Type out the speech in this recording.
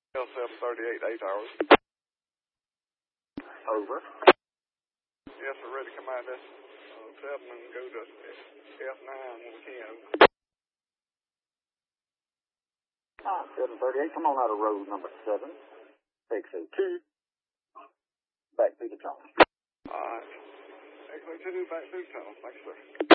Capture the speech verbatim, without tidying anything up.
L seven thirty-eight, eight hours. Over. Yes, sir, ready to come out of this uh, seven and go to F nine when we can. Ah, seven thirty-eight, come on out of road number seven. X O two. Back through the tunnel. All right. X O two, back through the tunnel. Thanks, sir.